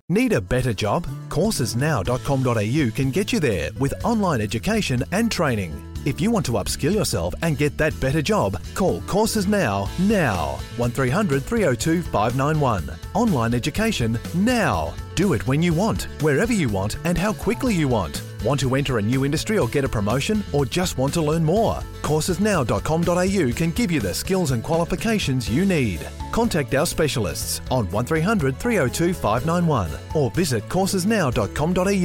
Need a better job? Coursesnow.com.au can get you there with online education and training. If you want to upskill yourself and get that better job, call Courses Now. 1300 302 591. Online education now. Do it when you want, wherever you want, and how quickly you want. Want to enter a new industry or get a promotion, or just want to learn more? Coursesnow.com.au can give you the skills and qualifications you need. Contact our specialists on 1300 302 591 or visit coursesnow.com.au.